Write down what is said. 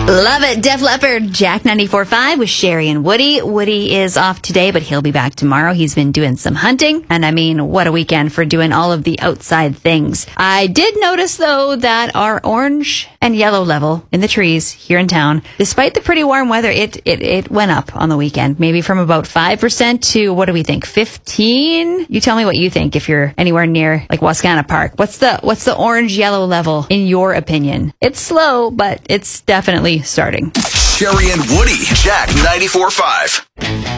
Love it. Def Leppard, Jack 94.5 with Sherry and Woody. Woody is off today, but he'll be back tomorrow. He's been doing some hunting. And I mean, what a weekend for doing all of the outside things. I did notice, though, that our orange and yellow level in the trees here in town, despite the pretty warm weather, it went up on the weekend. Maybe from about 5% to, what do we think, 15? You tell me what you think if you're anywhere near like Wascana Park. What's the orange yellow level in your opinion? It's slow, but it's definitely starting. Sherry and Woody, Jack 94.5.